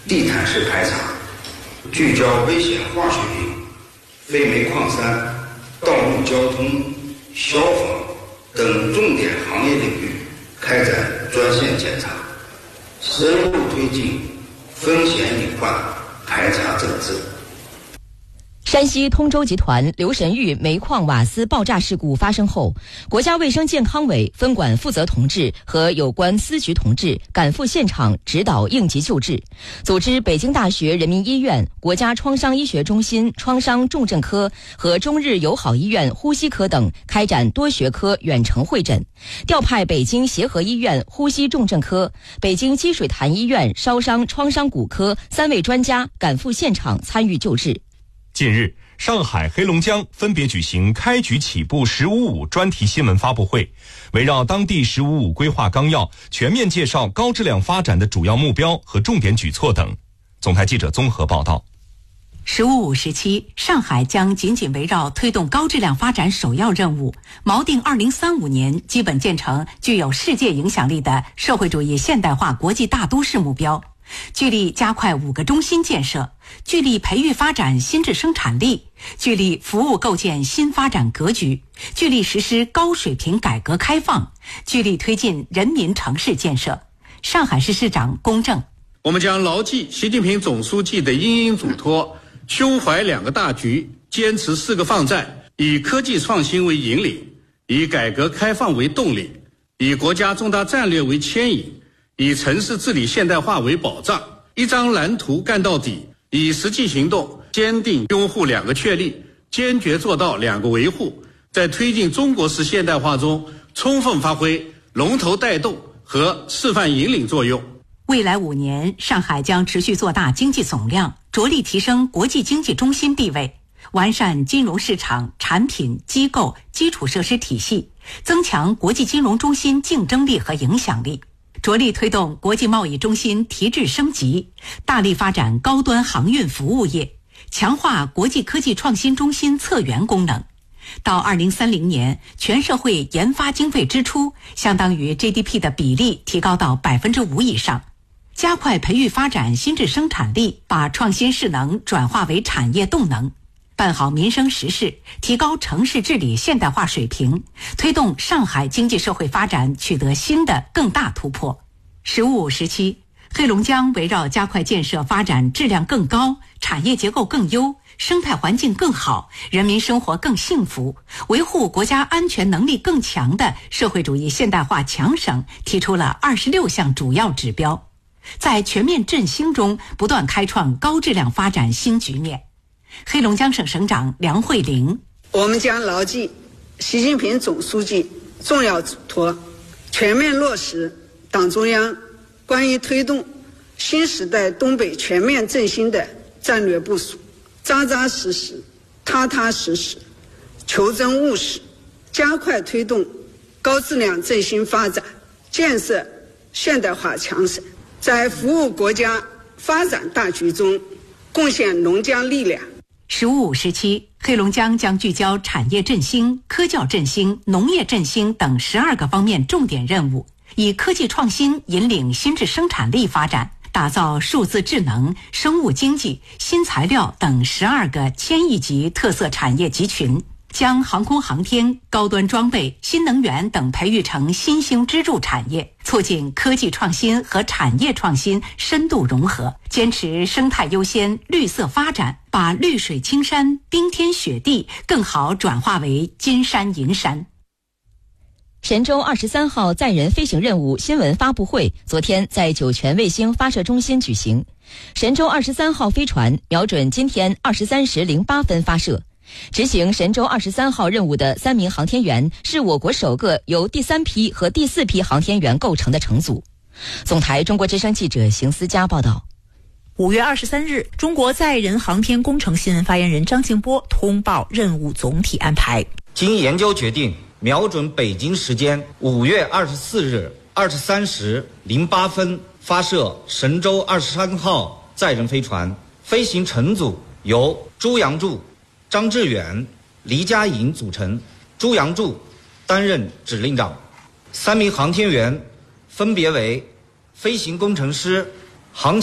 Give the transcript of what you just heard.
地毯式排查，聚焦危险化学品、非煤矿山、道路交通、消防等重点行业领域开展专项检查，深入推进风险隐患排查整治。 山西通州集团刘神峪煤矿瓦斯爆炸事故发生后，国家卫生健康委分管负责同志和有关司局同志赶赴现场指导应急救治，组织北京大学人民医院、国家创伤医学中心创伤重症科和中日友好医院呼吸科等开展多学科远程会诊，调派北京协和医院呼吸重症科、北京积水潭医院烧伤创伤骨科3位专家赶赴现场参与救治。 近日，上海、黑龙江分别举行开局起步“15+5”专题新闻发布会，围绕当地“15+5”规划纲要，全面介绍高质量发展的主要目标和重点举措等。总台记者综合报道。 “15+5”时期，上海将紧紧围绕推动高质量发展首要任务，锚定2035年基本建成具有世界影响力的社会主义现代化国际大都市目标。聚力加快5个中心建设，聚力培育发展新质生产力，聚力服务构建新发展格局，聚力实施高水平改革开放，聚力推进人民城市建设。上海市市长龚正： 我们将牢记习近平总书记的殷殷嘱托，胸怀2个大局，坚持4个放在，以科技创新为引领，以改革开放为动力，以国家重大战略为牵引，以城市治理现代化为保障，一张蓝图干到底，以实际行动坚定拥护2个确立，坚决做到2个维护，在推进中国式现代化中充分发挥龙头带动和示范引领作用。 未来5年，上海将持续做大经济总量，着力提升国际经济中心地位，完善金融市场、产品、机构、基础设施体系，增强国际金融中心竞争力和影响力，着力推动国际贸易中心提质升级，大力发展高端航运服务业，强化国际科技创新中心策源功能。到2030年，全社会研发经费支出相当于 GDP 的比例提高到5%以上。加快培育发展新质生产力，把创新势能转化为产业动能，办好民生实事，提高城市治理现代化水平，推动上海经济社会发展取得新的更大突破。“15+5”时期，黑龙江围绕加快建设发展质量更高、产业结构更优、生态环境更好、人民生活更幸福，维护国家安全能力更强的社会主义现代化强省提出了26项主要指标，在全面振兴中不断开创高质量发展新局面。黑龙江省省长梁慧玲： 我们将牢记习近平总书记重要嘱托，全面落实党中央关于推动新时代东北全面振兴的战略部署，扎扎实实、踏踏实实、求真务实，加快推动高质量振兴发展，建设现代化强省，在服务国家发展大局中贡献龙江力量。 “15+5”时期，黑龙江将聚焦产业振兴、科教振兴、农业振兴等12个方面重点任务，以科技创新引领新质生产力发展，打造数字智能、生物经济、新材料等12个千亿级特色产业集群，将航空航天、高端装备、新能源等培育成新兴支柱产业，促进科技创新和产业创新深度融合，坚持生态优先、绿色发展，把绿水青山、冰天雪地更好转化为金山银山。 神舟23号载人飞行任务新闻发布会昨天在酒泉卫星发射中心举行。神舟23号飞船瞄准今天23时08分发射。执行神舟23号任务的3名航天员是我国首个由第3批和第4批航天员构成的乘组。总台中国之声记者邢思佳报道。 5月23日，中国载人航天工程新闻发言人张静波通报任务总体安排。 经研究决定，瞄准北京时间5月24日23时08分发射神舟23号载人飞船，飞行乘组由朱杨柱、张志远、黎佳颖组成，朱杨柱担任指令长，3名航天员分别为飞行工程师、航天